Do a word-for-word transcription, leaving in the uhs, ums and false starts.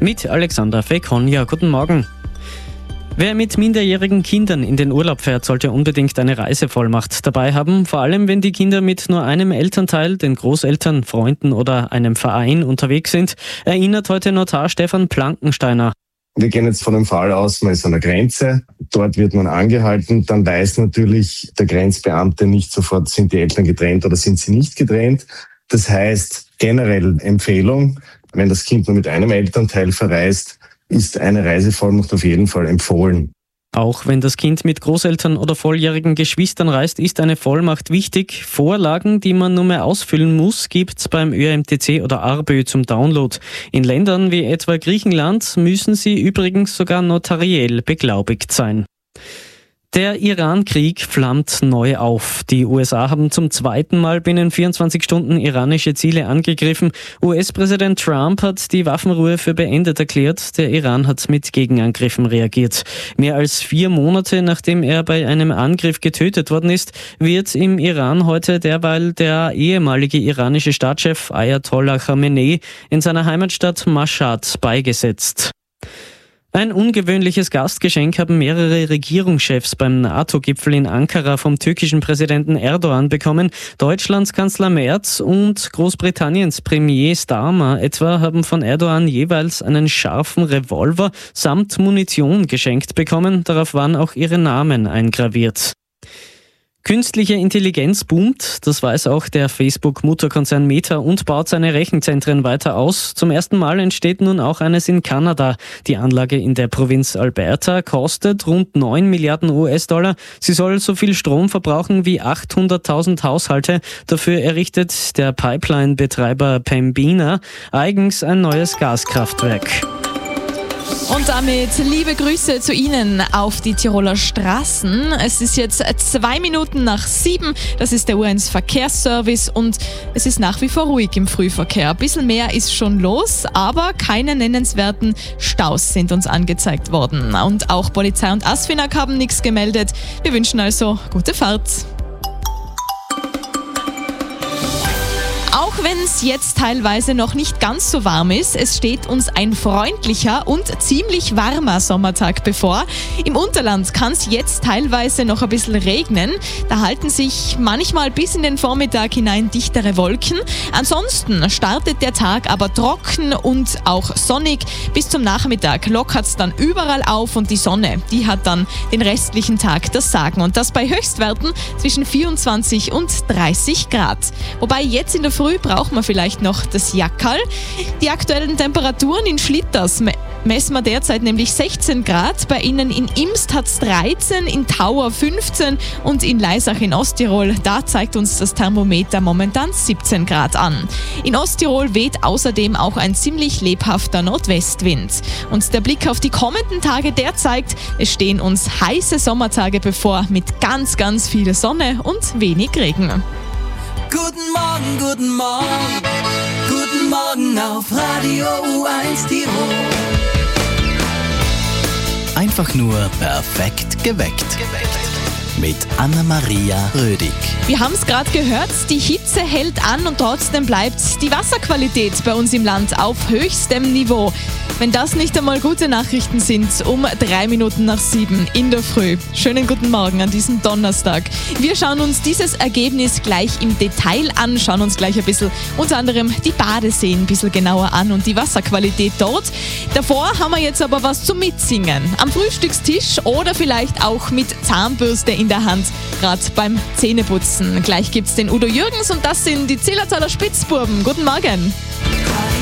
Mit Alexander Fekonja. Guten Morgen. Wer mit minderjährigen Kindern in den Urlaub fährt, sollte unbedingt eine Reisevollmacht dabei haben. Vor allem, wenn die Kinder mit nur einem Elternteil, den Großeltern, Freunden oder einem Verein unterwegs sind, erinnert heute Notar Stefan Plankensteiner. Wir gehen jetzt von dem Fall aus, man ist an der Grenze, dort wird man angehalten, dann weiß natürlich der Grenzbeamte nicht sofort, sind die Eltern getrennt oder sind sie nicht getrennt. Das heißt, generell Empfehlung, wenn das Kind nur mit einem Elternteil verreist, ist eine Reisevollmacht auf jeden Fall empfohlen. Auch wenn das Kind mit Großeltern oder volljährigen Geschwistern reist, ist eine Vollmacht wichtig. Vorlagen, die man nur mehr ausfüllen muss, gibt's beim Ö M T C oder ARBÖ zum Download. In Ländern wie etwa Griechenland müssen sie übrigens sogar notariell beglaubigt sein. Der Iran-Krieg flammt neu auf. Die U S A haben zum zweiten Mal binnen vierundzwanzig Stunden iranische Ziele angegriffen. U S-Präsident Trump hat die Waffenruhe für beendet erklärt. Der Iran hat mit Gegenangriffen reagiert. Mehr als vier Monate nachdem er bei einem Angriff getötet worden ist, wird im Iran heute derweil der ehemalige iranische Staatschef Ayatollah Khamenei in seiner Heimatstadt Mashhad beigesetzt. Ein ungewöhnliches Gastgeschenk haben mehrere Regierungschefs beim NATO-Gipfel in Ankara vom türkischen Präsidenten Erdogan bekommen. Deutschlands Kanzler Merz und Großbritanniens Premier Starmer etwa haben von Erdogan jeweils einen scharfen Revolver samt Munition geschenkt bekommen. Darauf waren auch ihre Namen eingraviert. Künstliche Intelligenz boomt, das weiß auch der Facebook-Mutterkonzern Meta und baut seine Rechenzentren weiter aus. Zum ersten Mal entsteht nun auch eines in Kanada. Die Anlage in der Provinz Alberta kostet rund neun Milliarden U S-Dollar. Sie soll so viel Strom verbrauchen wie achthunderttausend Haushalte. Dafür errichtet der Pipeline-Betreiber Pembina eigens ein neues Gaskraftwerk. Und damit liebe Grüße zu Ihnen auf die Tiroler Straßen. Es ist jetzt zwei Minuten nach sieben. Das ist der U eins Verkehrsservice und es ist nach wie vor ruhig im Frühverkehr. Ein bisschen mehr ist schon los, aber keine nennenswerten Staus sind uns angezeigt worden. Und auch Polizei und ASFINAG haben nichts gemeldet. Wir wünschen also gute Fahrt. Auch wenn es jetzt teilweise noch nicht ganz so warm ist, es steht uns ein freundlicher und ziemlich warmer Sommertag bevor. Im Unterland kann es jetzt teilweise noch ein bisschen regnen. Da halten sich manchmal bis in den Vormittag hinein dichtere Wolken. Ansonsten startet der Tag aber trocken und auch sonnig. Bis zum Nachmittag lockert es dann überall auf und die Sonne, die hat dann den restlichen Tag das Sagen. Und das bei Höchstwerten zwischen vierundzwanzig und dreißig Grad. Wobei jetzt in der Früh braucht man vielleicht noch das Jackerl. Die aktuellen Temperaturen in Schlitters messen wir derzeit nämlich sechzehn Grad. Bei Ihnen in Imst hat es dreizehn, in Tauer fünfzehn und in Leisach in Osttirol, da zeigt uns das Thermometer momentan siebzehn Grad an. In Osttirol weht außerdem auch ein ziemlich lebhafter Nordwestwind. Und der Blick auf die kommenden Tage, der zeigt, es stehen uns heiße Sommertage bevor mit ganz, ganz viel Sonne und wenig Regen. Guten Morgen, guten Morgen, guten Morgen auf Radio U eins Tirol. Einfach nur perfekt geweckt. Mit Anna-Maria Rödig. Wir haben es gerade gehört, die Hitze hält an und trotzdem bleibt die Wasserqualität bei uns im Land auf höchstem Niveau. Wenn das nicht einmal gute Nachrichten sind, um drei Minuten nach sieben in der Früh. Schönen guten Morgen an diesem Donnerstag. Wir schauen uns dieses Ergebnis gleich im Detail an, schauen uns gleich ein bisschen unter anderem die Badeseen ein bisschen genauer an und die Wasserqualität dort. Davor haben wir jetzt aber was zum Mitsingen. Am Frühstückstisch oder vielleicht auch mit Zahnbürste in der Hand, gerade beim Zähneputzen. Gleich gibt's den Udo Jürgens und das sind die Zillertaler Spitzbuben. Guten Morgen.